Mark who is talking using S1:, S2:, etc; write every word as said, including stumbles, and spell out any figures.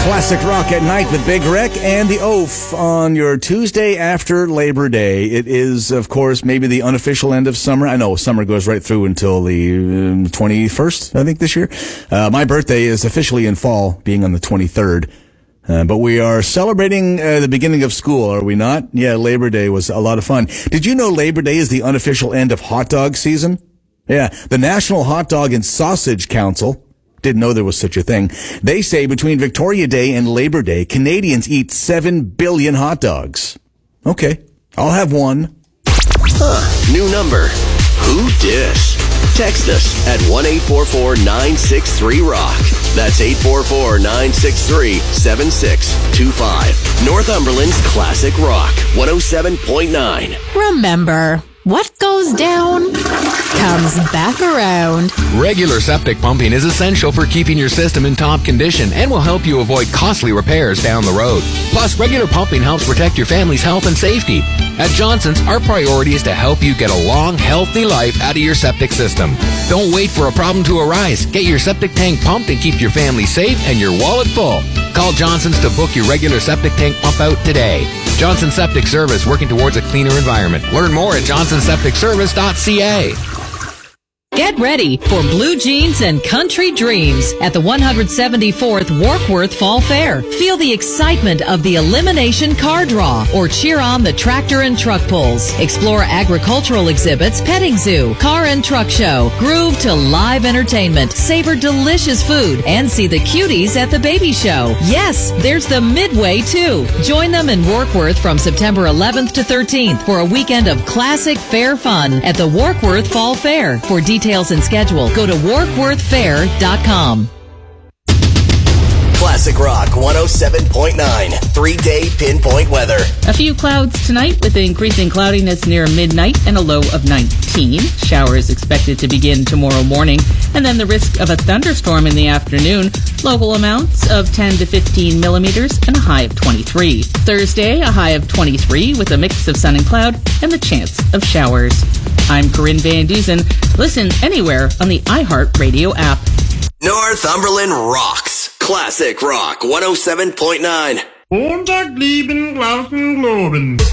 S1: Classic Rock at Night with Big Rick and the Oaf on your Tuesday after Labor Day. It is, of course, maybe the unofficial end of summer. I know summer goes right through until the um, twenty-first, I think, this year. Uh, my birthday is officially in fall, being on the twenty-third. Uh, but we are celebrating uh, the beginning of school, are we not? Yeah, Labor Day was a lot of fun. Did you know Labor Day is the unofficial end of hot dog season? Yeah, the National Hot Dog and Sausage Council, didn't know there was such a thing. They say between Victoria Day and Labor Day, Canadians eat seven billion hot dogs. Okay, I'll have one.
S2: Huh, new number. Who dis? Text us at one eight four four nine six three rock. That's eight four four nine six three seven six two five. Northumberland's Classic Rock, one oh seven point nine.
S3: Remember, what goes down comes back around.
S4: Regular septic pumping is essential for keeping your system in top condition and will help you avoid costly repairs down the road. Plus, regular pumping helps protect your family's health and safety. At Johnson's, our priority is to help you get a long, healthy life out of your septic system. Don't wait for a problem to arise. Get your septic tank pumped and keep your family safe and your wallet full. Call Johnson's to book your regular septic tank pump out today. Johnson Septic Service, working towards a cleaner environment. Learn more at johnson septic service dot c a.
S5: Get ready for blue jeans and country dreams at the one hundred seventy-fourth Warkworth Fall Fair. Feel the excitement of the elimination car draw or cheer on the tractor and truck pulls. Explore agricultural exhibits, petting zoo, car and truck show, groove to live entertainment, savor delicious food, and see the cuties at the baby show. Yes, there's the Midway too. Join them in Warkworth from September eleventh to thirteenth for a weekend of classic fair fun at the Warkworth Fall Fair. For details and schedule, go to warkworth fair dot com.
S2: Classic Rock one oh seven point nine. Three-day pinpoint weather.
S6: A few clouds tonight with increasing cloudiness near midnight and a low of nineteen. Showers expected to begin tomorrow morning. And then the risk of a thunderstorm in the afternoon. Local amounts of ten to fifteen millimeters and a high of twenty-three. Thursday, a high of twenty-three with a mix of sun and cloud and the chance of showers. I'm Corinne Van Dusen. Listen anywhere on the iHeartRadio app.
S2: Northumberland rocks. Classic Rock one oh seven point nine.
S7: Montag, lieben, Glauben, Globen.